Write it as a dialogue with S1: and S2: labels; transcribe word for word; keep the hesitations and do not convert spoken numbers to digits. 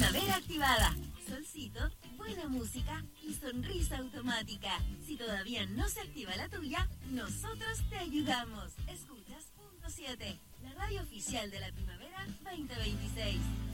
S1: primavera activada. Solcito, buena música y sonrisa automática. Si todavía no se activa la tuya, nosotros te ayudamos. Escuchas Punto siete, la radio oficial de la primavera veinte veintiséis.